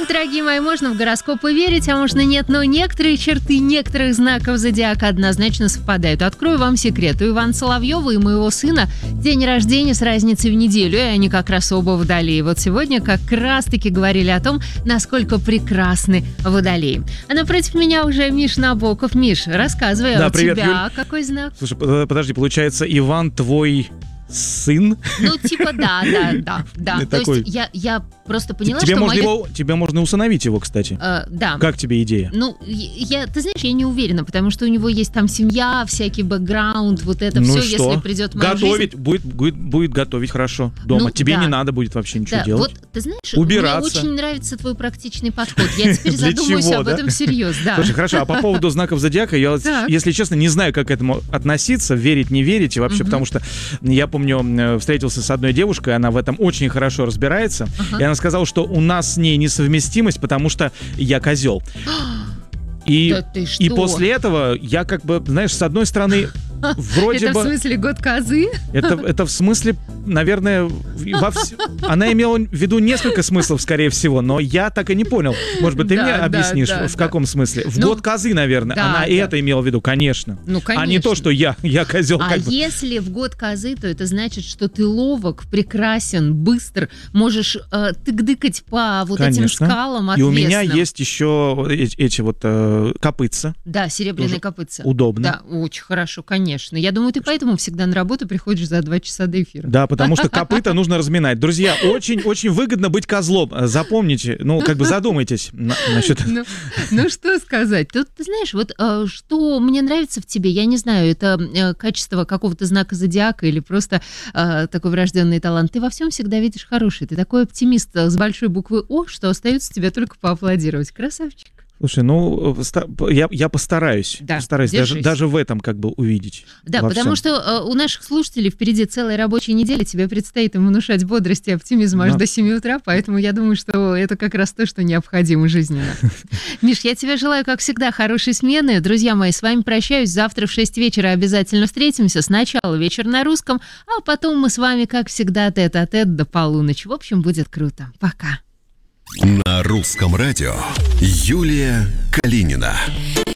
дорогие мои, можно в гороскопы верить, а можно нет, но некоторые черты некоторых знаков зодиака однозначно совпадают. Открою вам секрет. У Ивана Соловьева и моего сына день рождения с разницей в неделю, и они как раз оба водолеи. Вот сегодня как раз-таки говорили о том, насколько прекрасны водолеи. А напротив меня уже Миш Набоков. Миш, рассказывай, Да, у привет, тебя Юль. какой знак? Слушай, подожди, получается, Иван твой сын? Ну, типа, да. То Такой. есть я просто поняла, Тебе что можно тебе можно усыновить его, кстати. да. Как тебе идея? Ну, ты знаешь, я не уверена, потому что у него есть там семья, всякий бэкграунд, вот это Ну все, и что? если придет в мою Готовить, жизнь. будет готовить хорошо дома. Ну, Тебе да. не надо будет вообще ничего Да, делать. вот, ты знаешь, Убираться. мне очень нравится твой практичный подход. Я теперь Для задумаюсь чего, об да? этом всерьез, да. Слушай, хорошо, а по поводу знаков зодиака, я, Так. если честно, не знаю, как к этому относиться, верить, не верить, и вообще, потому что я помню, встретился с одной девушкой, она в этом очень хорошо разбирается, и она сказала, что у нас с ней несовместимость, потому что я козел. Да ты что? И после этого я как бы, знаешь, с одной стороны, вроде Это бы... в смысле год козы? Это в смысле, наверное, она имела в виду несколько смыслов, скорее всего, но я так и не понял. Может быть, ты Да, мне да, объяснишь, да, в каком смысле? В Ну, год козы, наверное. да, Она и да. это имела в виду, конечно. Ну, конечно. А не то, что я козел. А как бы. если в год козы, то это значит, что ты ловок, прекрасен, быстр, можешь тык-дыкать по вот этим Конечно. скалам И у отвесным. меня есть еще эти вот копытца. Да, серебряные Тоже копытца. удобно. Да, очень хорошо, конечно. Я думаю, ты поэтому всегда на работу приходишь за 2 часа до эфира. Да, потому что копыта нужно разминать. Друзья, очень выгодно быть козлом. Запомните, задумайтесь насчет... Ну, что сказать? Тут, ты знаешь, вот что мне нравится в тебе, я не знаю, это качество какого-то знака зодиака или просто такой врожденный талант. Ты во всем всегда видишь хороший. Ты такой оптимист с большой буквы О, что остается тебе только поаплодировать. Красавчик. Слушай, я постараюсь. Да, Постараюсь держись. даже в этом как бы увидеть. Да, во потому всем. что у наших слушателей впереди целая рабочая неделя, тебе предстоит им внушать бодрость и оптимизм аж Да. до 7 утра, поэтому я думаю, что это как раз то, что необходимо жизненно. Миш, я тебе желаю, как всегда, хорошей смены. Друзья мои, с вами прощаюсь. Завтра в 6 вечера обязательно встретимся. Сначала вечер на русском, а потом мы с вами, как всегда, тет-а-тет до полуночи. В общем, будет круто. Пока. На русском радио Юлия Калинина.